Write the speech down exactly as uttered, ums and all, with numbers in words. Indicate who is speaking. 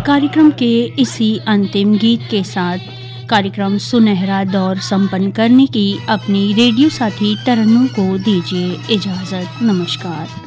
Speaker 1: कार्यक्रम के इसी अंतिम गीत के साथ कार्यक्रम सुनहरा दौर संपन्न करने की अपनी रेडियो साथी तरन्नुम को दीजिए इजाजत। नमस्कार।